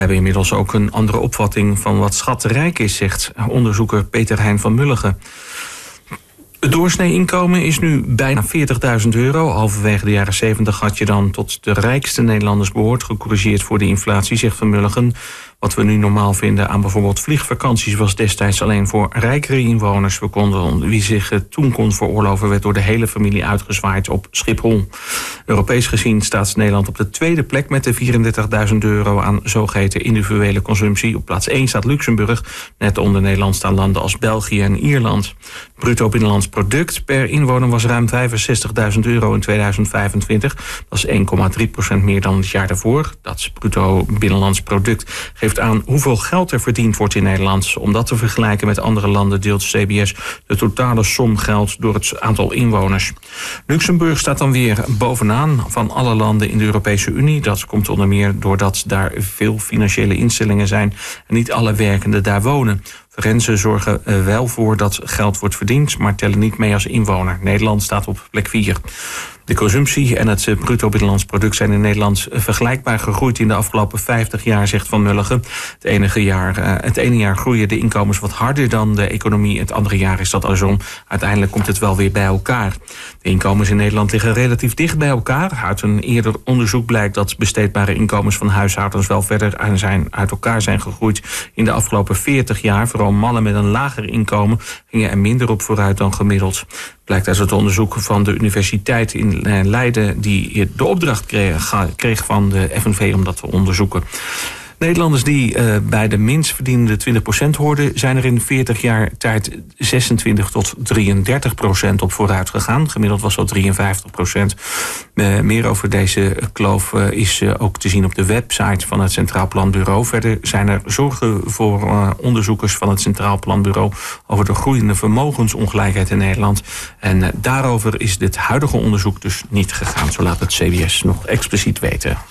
We hebben inmiddels ook een andere opvatting van wat schatrijk is, zegt onderzoeker Peter Hein van Mulligen. Het doorsnee inkomen is nu bijna €40.000. Halverwege de jaren 70 had je dan tot de rijkste Nederlanders behoord, gecorrigeerd voor de inflatie, zegt Van Mulligen. Wat we nu normaal vinden aan bijvoorbeeld vliegvakanties was destijds alleen voor rijkere inwoners. Wie zich toen kon veroorloven werd door de hele familie uitgezwaaid op Schiphol. Europees gezien staat Nederland op de tweede plek met de €34.000 aan zogeheten individuele consumptie. Op plaats 1 staat Luxemburg. Net onder Nederland staan landen als België en Ierland. Bruto binnenlands product per inwoner was ruim €65.000 in 2025. Dat is 1,3% meer dan het jaar daarvoor. Dat bruto binnenlands product geeft aan hoeveel geld er verdiend wordt in Nederland. Om dat te vergelijken met andere landen deelt CBS de totale som geld door het aantal inwoners. Luxemburg staat dan weer bovenaan van alle landen in de Europese Unie. Dat komt onder meer doordat daar veel financiële instellingen zijn en niet alle werkenden daar wonen. Forensen zorgen wel voor dat geld wordt verdiend, maar tellen niet mee als inwoner. Nederland staat op plek 4. De consumptie en het bruto binnenlands product zijn in Nederland vergelijkbaar gegroeid in de afgelopen 50 jaar, zegt Van Mulligen. Het ene jaar groeien de inkomens wat harder dan de economie. Het andere jaar is dat andersom. Uiteindelijk komt het wel weer bij elkaar. De inkomens in Nederland liggen relatief dicht bij elkaar. Uit een eerder onderzoek blijkt dat besteedbare inkomens van huishoudens wel verder uit elkaar zijn gegroeid in de afgelopen 40 jaar. Vooral mannen met een lager inkomen gingen er minder op vooruit dan gemiddeld. Blijkt uit het onderzoek van de universiteit in Leiden, die de opdracht kreeg van de FNV om dat te onderzoeken. Nederlanders die bij de minst verdienende 20% hoorden, zijn er in 40 jaar tijd 26 tot 33% op vooruit gegaan. Gemiddeld was dat 53%. Meer over deze kloof is ook te zien op de website van het Centraal Planbureau. Verder zijn er zorgen voor onderzoekers van het Centraal Planbureau over de groeiende vermogensongelijkheid in Nederland. En daarover is dit huidige onderzoek dus niet gegaan, zo laat het CBS nog expliciet weten.